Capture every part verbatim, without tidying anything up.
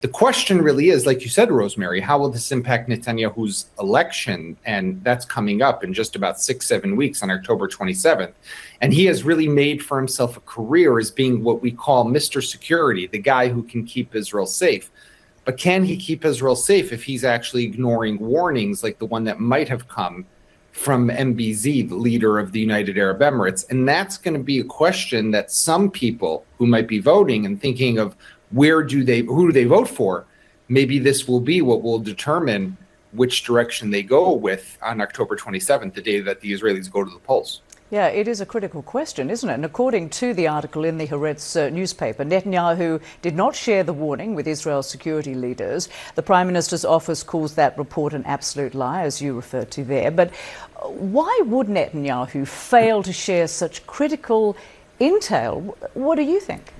The question really is, like you said, Rosemary, how will this impact Netanyahu's election? And that's coming up in just about six, seven weeks on October twenty-seventh. And he has really made for himself a career as being what we call Mister Security, the guy who can keep Israel safe. But can he keep Israel safe if he's actually ignoring warnings like the one that might have come from M B Z, the leader of the United Arab Emirates? And that's going to be a question that some people who might be voting and thinking of where do they, who do they vote for? Maybe this will be what will determine which direction they go with on October twenty-seventh, the day that the Israelis go to the polls. Yeah, it is a critical question, isn't it? And according to the article in the Haaretz uh, newspaper, Netanyahu did not share the warning with Israel's security leaders. The Prime Minister's office calls that report an absolute lie, as you referred to there. But why would Netanyahu fail to share such critical intel? What do you think?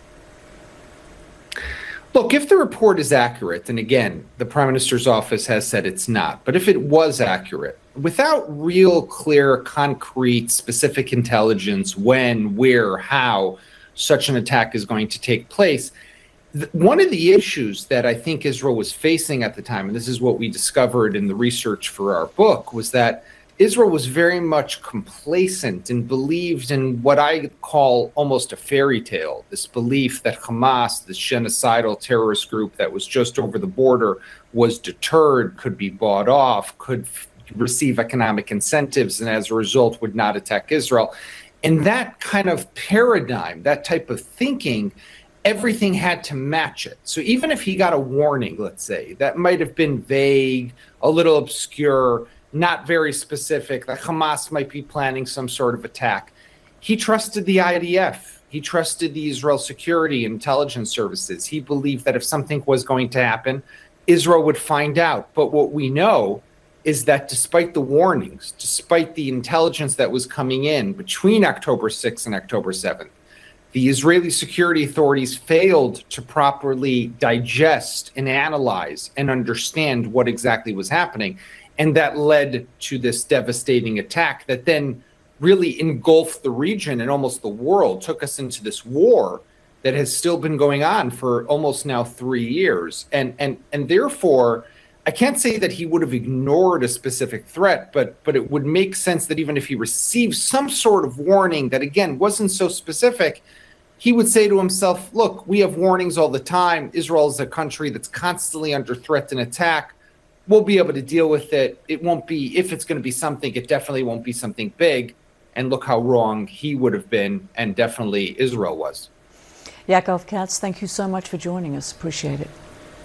Look, if the report is accurate, and again, the Prime Minister's office has said it's not, but if it was accurate, without real, clear, concrete, specific intelligence, when, where, how such an attack is going to take place, th- one of the issues that I think Israel was facing at the time, and this is what we discovered in the research for our book, was that Israel was very much complacent and believed in what I call almost a fairy tale, this belief that Hamas, this genocidal terrorist group that was just over the border, was deterred, could be bought off, could f- receive economic incentives, and as a result would not attack Israel. And that kind of paradigm, that type of thinking, everything had to match it. So even if he got a warning, let's say, that might have been vague, a little obscure, not very specific, that Hamas might be planning some sort of attack. He trusted the I D F. He trusted the Israel security intelligence services. He believed that if something was going to happen, Israel would find out. But what we know is that despite the warnings, despite the intelligence that was coming in between October sixth and October seventh, the Israeli security authorities failed to properly digest and analyze and understand what exactly was happening. And that led to this devastating attack that then really engulfed the region and almost the world, took us into this war that has still been going on for almost now three years. And and and therefore, I can't say that he would have ignored a specific threat, but but it would make sense that even if he received some sort of warning that, again, wasn't so specific, he would say to himself, look, we have warnings all the time. Israel is a country that's constantly under threat and attack. We'll be able to deal with it. It won't be, if it's going to be something, it definitely won't be something big. And look how wrong he would have been, and definitely Israel was. Yaakov Katz, thank you so much for joining us. Appreciate it.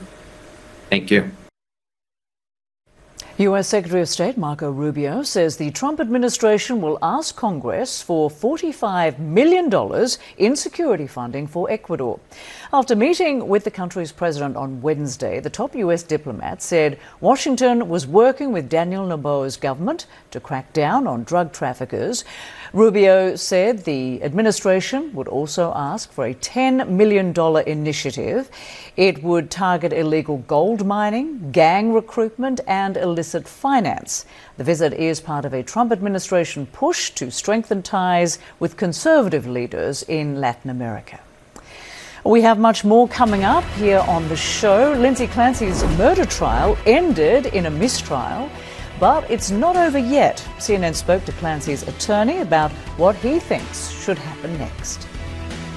Thank you. U S Secretary of State Marco Rubio says the Trump administration will ask Congress for forty-five million dollars in security funding for Ecuador. After meeting with the country's president on Wednesday, the top U S diplomat said Washington was working with Daniel Noboa's government to crack down on drug traffickers. Rubio said the administration would also ask for a ten million dollars initiative. It would target illegal gold mining, gang recruitment, and illicit finance. The visit is part of a Trump administration push to strengthen ties with conservative leaders in Latin America. We have much more coming up here on the show. Lindsay Clancy's murder trial ended in a mistrial, but it's not over yet. C N N spoke to Clancy's attorney about what he thinks should happen next.